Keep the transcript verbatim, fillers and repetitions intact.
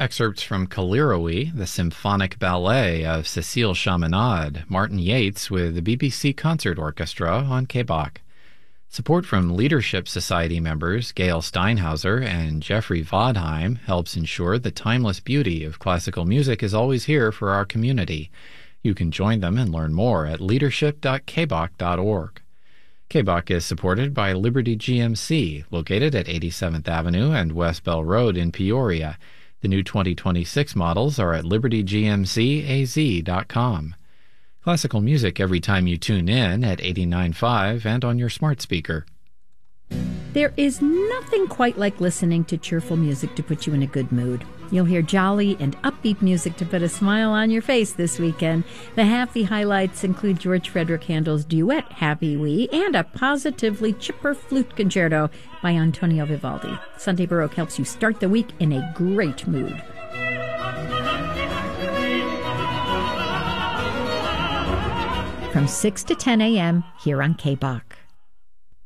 Excerpts from Kalirowy, the symphonic ballet of Cécile Chaminade, Martin Yates with the B B C Concert Orchestra on K B O C. Support from Leadership Society members Gail Steinhauser and Jeffrey Vodheim helps ensure the timeless beauty of classical music is always here for our community. You can join them and learn more at leadership dot k b o c dot org. K B O C is supported by Liberty G M C, located at eighty-seventh Avenue and West Bell Road in Peoria. The new twenty twenty-six models are at liberty g m c a z dot com. Classical music every time you tune in at eighty-nine point five and on your smart speaker. There is nothing quite like listening to cheerful music to put you in a good mood. You'll hear jolly and upbeat music to put a smile on your face this weekend. The happy highlights include George Frederick Handel's duet, Happy Wee, and a positively chipper flute concerto by Antonio Vivaldi. Sunday Baroque helps you start the week in a great mood. From six to ten a.m. here on K B O C.